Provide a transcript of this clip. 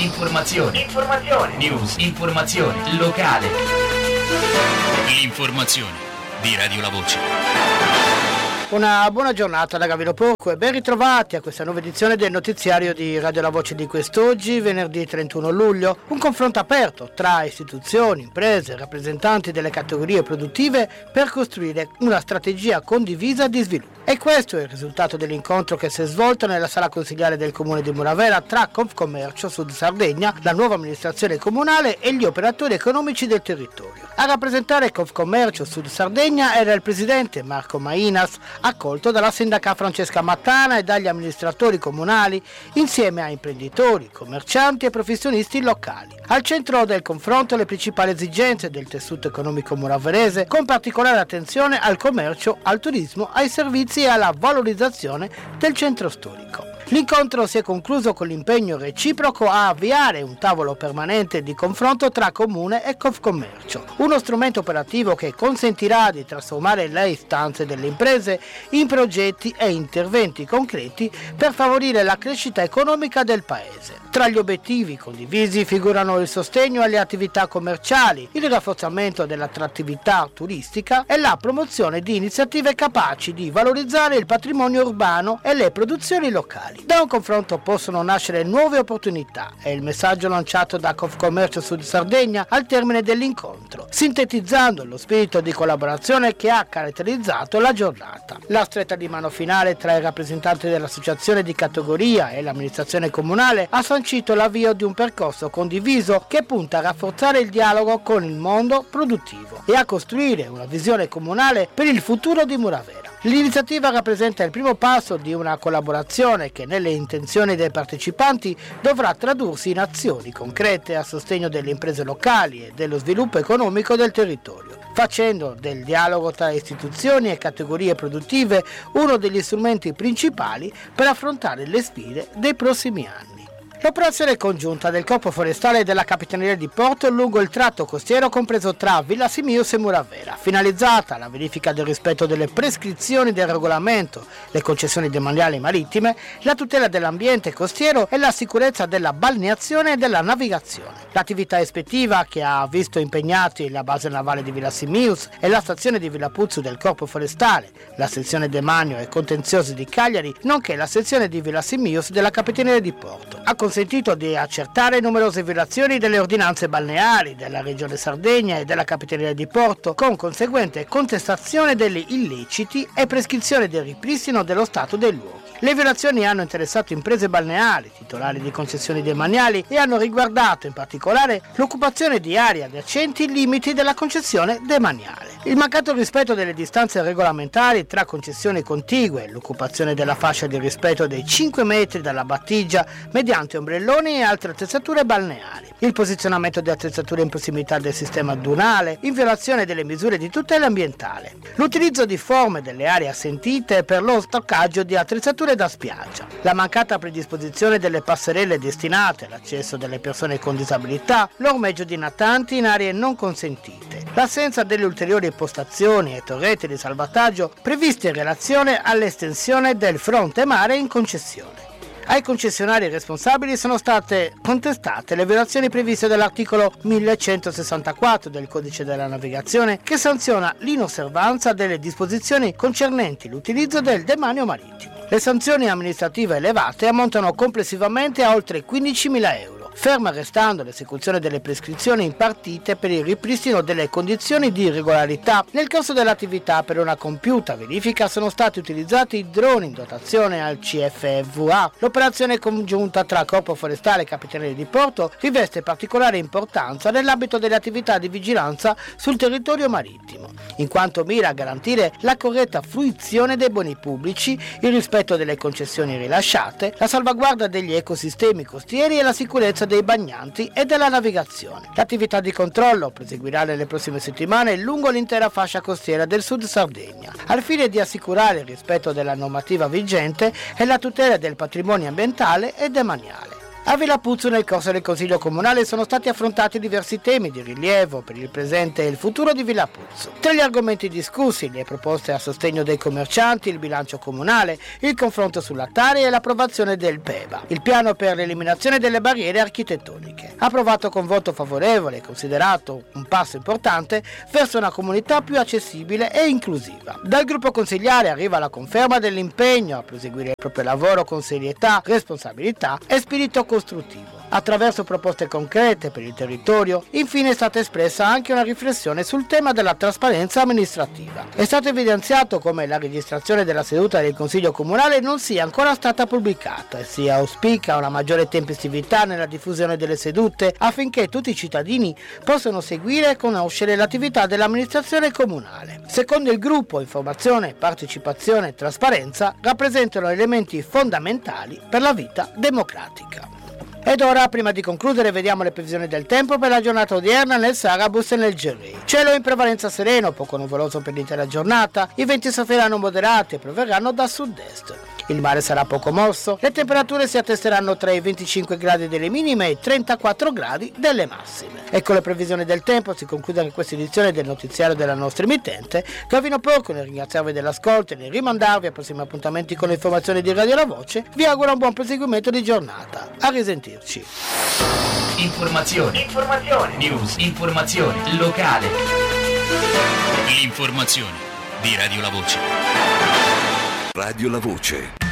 Informazione. News. Informazione locale. L'informazione di Radio La Voce. Una buona giornata da Gavino Porco e ben ritrovati a questa nuova edizione del notiziario di Radio La Voce di quest'oggi, venerdì 31 luglio. Un confronto aperto tra istituzioni, imprese e rappresentanti delle categorie produttive per costruire una strategia condivisa di sviluppo. E questo è il risultato dell'incontro che si è svolto nella sala consigliare del comune di Muravera tra Confcommercio Sud Sardegna, la nuova amministrazione comunale e gli operatori economici del territorio. A rappresentare Confcommercio Sud Sardegna era il presidente Marco Mainas, accolto dalla sindaca Francesca Mattana e dagli amministratori comunali, insieme a imprenditori, commercianti e professionisti locali. Al centro del confronto le principali esigenze del tessuto economico muraverese, con particolare attenzione al commercio, al turismo, ai servizi e alla valorizzazione del centro storico. L'incontro si è concluso con l'impegno reciproco a avviare un tavolo permanente di confronto tra Comune e Confcommercio, uno strumento operativo che consentirà di trasformare le istanze delle imprese in progetti e interventi concreti per favorire la crescita economica del Paese. Tra gli obiettivi condivisi figurano il sostegno alle attività commerciali, il rafforzamento dell'attrattività turistica e la promozione di iniziative capaci di valorizzare il patrimonio urbano e le produzioni locali. Da un confronto possono nascere nuove opportunità, è il messaggio lanciato da Confcommercio Sud Sardegna al termine dell'incontro, sintetizzando lo spirito di collaborazione che ha caratterizzato la giornata. La stretta di mano finale tra i rappresentanti dell'associazione di categoria e l'amministrazione comunale ha sancito l'avvio di un percorso condiviso che punta a rafforzare il dialogo con il mondo produttivo e a costruire una visione comunale per il futuro di Muravera. L'iniziativa rappresenta il primo passo di una collaborazione che nelle intenzioni dei partecipanti dovrà tradursi in azioni concrete a sostegno delle imprese locali e dello sviluppo economico del territorio, facendo del dialogo tra istituzioni e categorie produttive uno degli strumenti principali per affrontare le sfide dei prossimi anni. L'operazione congiunta del Corpo Forestale e della Capitaneria di Porto lungo il tratto costiero compreso tra Villa Simius e Muravera, finalizzata alla verifica del rispetto delle prescrizioni del regolamento, le concessioni demaniali marittime, la tutela dell'ambiente costiero e la sicurezza della balneazione e della navigazione. L'attività ispettiva, che ha visto impegnati la base navale di Villa Simius e la stazione di Villa Puzzu del Corpo Forestale, la sezione demanio e contenziosi di Cagliari, nonché la sezione di Villa Simius della Capitaneria di Porto, ha consentito di accertare numerose violazioni delle ordinanze balneari della Regione Sardegna e della Capitaneria di Porto, con conseguente contestazione degli illeciti e prescrizione del ripristino dello stato dei luoghi. Le violazioni hanno interessato imprese balneari, titolari di concessioni demaniali e hanno riguardato in particolare l'occupazione di aree adiacenti ai limiti della concessione demaniale. Il mancato rispetto delle distanze regolamentari tra concessioni contigue, l'occupazione della fascia di rispetto dei 5 metri dalla battigia mediante ombrelloni e altre attrezzature balneari, il posizionamento di attrezzature in prossimità del sistema dunale, in violazione delle misure di tutela ambientale, l'utilizzo di forme delle aree assentite per lo stoccaggio di attrezzature da spiaggia, la mancata predisposizione delle passerelle destinate all'accesso delle persone con disabilità, l'ormeggio di natanti in aree non consentite, l'assenza delle ulteriori postazioni e torrette di salvataggio previste in relazione all'estensione del fronte mare in concessione. Ai concessionari responsabili sono state contestate le violazioni previste dall'articolo 1164 del Codice della Navigazione, che sanziona l'inosservanza delle disposizioni concernenti l'utilizzo del demanio marittimo. Le sanzioni amministrative elevate ammontano complessivamente a oltre 15.000 euro, ferma restando l'esecuzione delle prescrizioni impartite per il ripristino delle condizioni di regolarità. Nel corso dell'attività per una compiuta verifica sono stati utilizzati droni in dotazione al CFVA. L'operazione congiunta tra Corpo Forestale e Capitaneria di Porto riveste particolare importanza nell'ambito delle attività di vigilanza sul territorio marittimo, in quanto mira a garantire la corretta fruizione dei beni pubblici, il rispetto delle concessioni rilasciate, la salvaguardia degli ecosistemi costieri e la sicurezza dei bagnanti e della navigazione. L'attività di controllo proseguirà nelle prossime settimane lungo l'intera fascia costiera del Sud Sardegna, al fine di assicurare il rispetto della normativa vigente e la tutela del patrimonio ambientale e demaniale. A Villapuzzo nel corso del Consiglio Comunale sono stati affrontati diversi temi di rilievo per il presente e il futuro di Villapuzzo. Tra gli argomenti discussi, le proposte a sostegno dei commercianti, il bilancio comunale, il confronto sulla Tari e l'approvazione del PEBA, il piano per l'eliminazione delle barriere architettoniche. Approvato con voto favorevole e considerato un passo importante verso una comunità più accessibile e inclusiva. Dal gruppo consigliare arriva la conferma dell'impegno a proseguire il proprio lavoro con serietà, responsabilità e spirito costruttivo. Attraverso proposte concrete per il territorio, infine è stata espressa anche una riflessione sul tema della trasparenza amministrativa. È stato evidenziato come la registrazione della seduta del Consiglio Comunale non sia ancora stata pubblicata e si auspica una maggiore tempestività nella diffusione delle sedute affinché tutti i cittadini possano seguire e conoscere l'attività dell'amministrazione comunale. Secondo il gruppo, informazione, partecipazione e trasparenza rappresentano elementi fondamentali per la vita democratica. Ed ora, prima di concludere, vediamo le previsioni del tempo per la giornata odierna nel Sarabus e nel Gerei. Cielo in prevalenza sereno, poco nuvoloso per l'intera giornata, i venti soffieranno moderati e proverranno da sud-est. Il mare sarà poco mosso, le temperature si attesteranno tra i 25 gradi delle minime e i 34 gradi delle massime. Ecco le previsioni del tempo, si conclude anche questa edizione del notiziario della nostra emittente. Gavino Porco, nel ringraziarvi dell'ascolto e nel rimandarvi a prossimi appuntamenti con le informazioni di Radio La Voce, vi auguro un buon proseguimento di giornata. A risentirci. Informazione, news, informazione locale. L'informazione di Radio La Voce. Radio La Voce.